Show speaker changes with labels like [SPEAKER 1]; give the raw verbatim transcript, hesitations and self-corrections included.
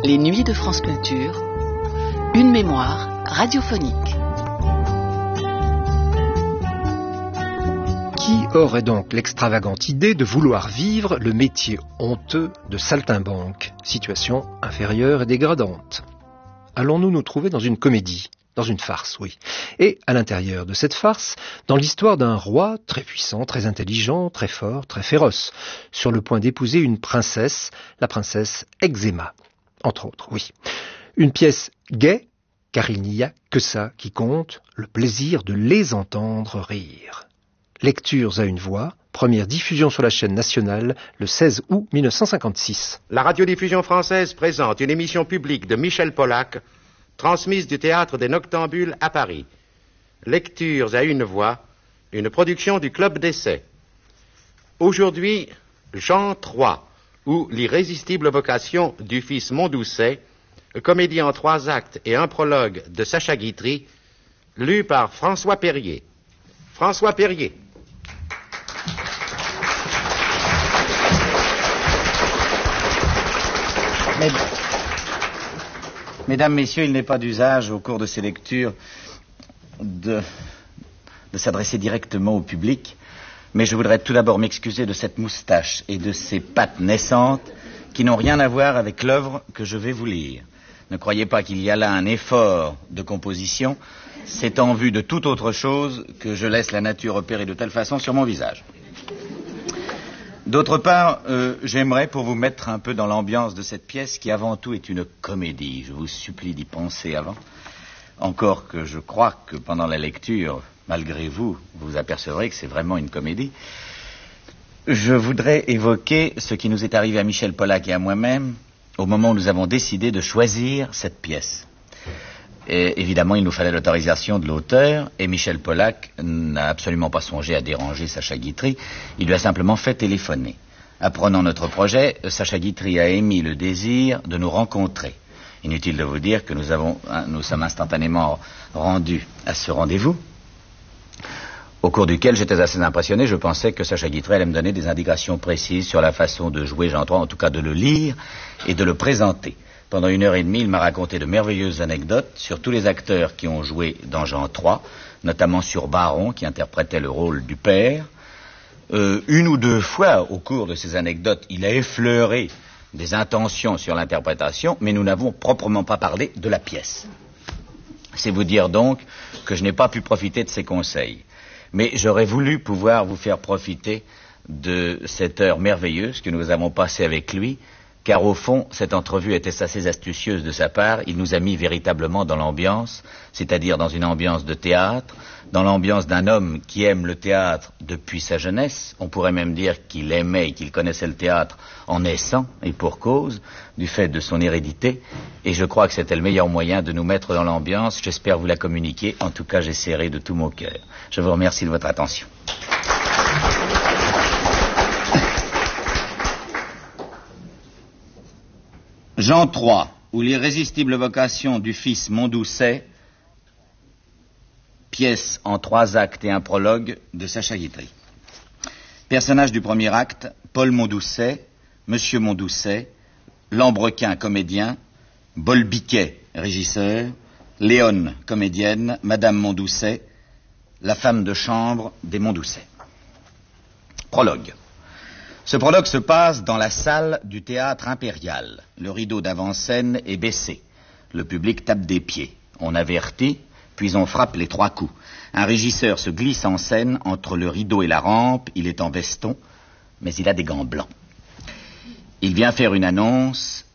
[SPEAKER 1] Les Nuits de France Culture, une mémoire radiophonique.
[SPEAKER 2] Qui aurait donc l'extravagante idée de vouloir vivre le métier honteux de saltimbanque, situation inférieure et dégradante? Allons-nous nous trouver dans une comédie, dans une farce, oui. Et à l'intérieur de cette farce, dans l'histoire d'un roi très puissant, très intelligent, très fort, très féroce, sur le point d'épouser une princesse, la princesse Eczéma, entre autres, oui. Une pièce gaie, car il n'y a que ça qui compte, le plaisir de les entendre rire. Lectures à une voix, première diffusion sur la chaîne nationale le seize août mille neuf cent cinquante-six.
[SPEAKER 3] La radiodiffusion française présente une émission publique de Michel Pollack, transmise du Théâtre des Noctambules à Paris. Lectures à une voix, une production du Club d'essai. Aujourd'hui, Jean trois, ou l'irrésistible vocation du fils Mondoucet, comédie en trois actes et un prologue de Sacha Guitry, lu par François Perrier. François Perrier.
[SPEAKER 4] Mais, mesdames, messieurs, il n'est pas d'usage au cours de ces lectures de, de s'adresser directement au public, mais je voudrais tout d'abord m'excuser de cette moustache et de ces pattes naissantes qui n'ont rien à voir avec l'œuvre que je vais vous lire. Ne croyez pas qu'il y a là un effort de composition, c'est en vue de toute autre chose que je laisse la nature opérer de telle façon sur mon visage. D'autre part, euh, j'aimerais, pour vous mettre un peu dans l'ambiance de cette pièce, qui avant tout est une comédie, je vous supplie d'y penser avant, encore que je crois que pendant la lecture, malgré vous, vous apercevrez que c'est vraiment une comédie, je voudrais évoquer ce qui nous est arrivé à Michel Pollack et à moi-même au moment où nous avons décidé de choisir cette pièce. Et évidemment, il nous fallait l'autorisation de l'auteur, et Michel Pollack n'a absolument pas songé à déranger Sacha Guitry, il lui a simplement fait téléphoner. Apprenant notre projet, Sacha Guitry a émis le désir de nous rencontrer. Inutile de vous dire que nous, avons, nous sommes instantanément rendus à ce rendez-vous, au cours duquel j'étais assez impressionné. Je pensais que Sacha Guitry allait me donner des indications précises sur la façon de jouer Jean trois, en tout cas de le lire et de le présenter. Pendant une heure et demie, il m'a raconté de merveilleuses anecdotes sur tous les acteurs qui ont joué dans Jean trois, notamment sur Baron, qui interprétait le rôle du père. Euh, une ou deux fois, au cours de ces anecdotes, il a effleuré des intentions sur l'interprétation, mais nous n'avons proprement pas parlé de la pièce. C'est vous dire donc que je n'ai pas pu profiter de ses conseils. Mais j'aurais voulu pouvoir vous faire profiter de cette heure merveilleuse que nous avons passée avec lui, car au fond, cette entrevue était assez astucieuse de sa part. Il nous a mis véritablement dans l'ambiance, c'est-à-dire dans une ambiance de théâtre, dans l'ambiance d'un homme qui aime le théâtre depuis sa jeunesse. On pourrait même dire qu'il aimait et qu'il connaissait le théâtre en naissant, et pour cause, du fait de son hérédité. Et je crois que c'était le meilleur moyen de nous mettre dans l'ambiance. J'espère vous la communiquer. En tout cas, j'essaierai de tout mon cœur. Je vous remercie de votre attention. Jean trois, ou l'irrésistible vocation du fils Mondoucet, pièce en trois actes et un prologue de Sacha Guitry. Personnage du premier acte, Paul Mondoucet, Monsieur Mondoucet, Lambrequin, comédien, Bolbiquet, régisseur, Léone, comédienne, Madame Mondoucet, la femme de chambre des Mondoucet. Prologue. Ce prologue se passe dans la salle du théâtre impérial. Le rideau d'avant-scène est baissé. Le public tape des pieds. On avertit, puis on frappe les trois coups. Un régisseur se glisse en scène entre le rideau et la rampe. Il est en veston, mais il a des gants blancs. Il vient faire une annonce